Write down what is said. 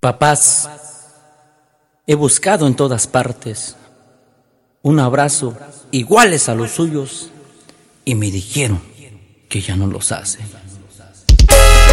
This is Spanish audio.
Papás, he buscado en todas partes un abrazo iguales a los suyos y me dijeron que ya no los hacen.